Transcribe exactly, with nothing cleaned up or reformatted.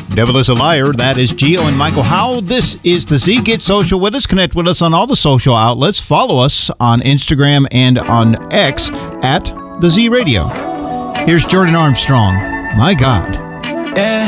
Devil is a Liar. That is Gio and Michael Howell. This is the Z. Get social with us. Connect with us on all the social outlets. Follow us on Instagram and on X at the Z Radio. Here's Jordan Armstrong. My God. Yeah.